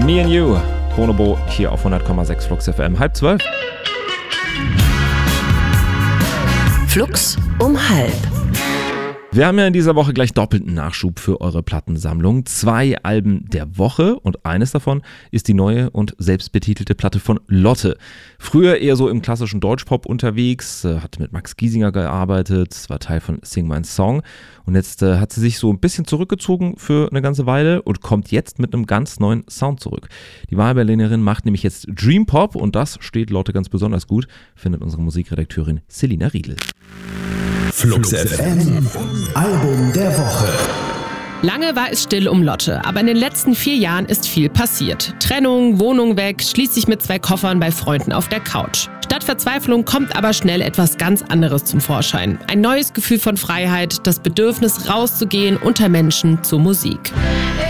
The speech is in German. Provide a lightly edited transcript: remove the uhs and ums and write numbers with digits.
Me and You, Bonobo hier auf 100,6 Flux FM. 11:30. Flux um 11:30. Wir haben ja in dieser Woche gleich doppelten Nachschub für eure Plattensammlung. 2 Alben der Woche und eines davon ist die neue und selbstbetitelte Platte von Lotte. Früher eher so im klassischen Deutschpop unterwegs, hat mit Max Giesinger gearbeitet, war Teil von Sing My Song und jetzt hat sie sich so ein bisschen zurückgezogen für eine ganze Weile und kommt jetzt mit einem ganz neuen Sound zurück. Die Wahlberlinerin macht nämlich jetzt Dream Pop und das steht Lotte ganz besonders gut, findet unsere Musikredakteurin Selina Riedl. Flux FM, Album der Woche. Lange war es still um Lotte, aber in den letzten 4 Jahren ist viel passiert. Trennung, Wohnung weg, schließlich mit 2 Koffern bei Freunden auf der Couch. Statt Verzweiflung kommt aber schnell etwas ganz anderes zum Vorschein. Ein neues Gefühl von Freiheit, das Bedürfnis rauszugehen unter Menschen zur Musik.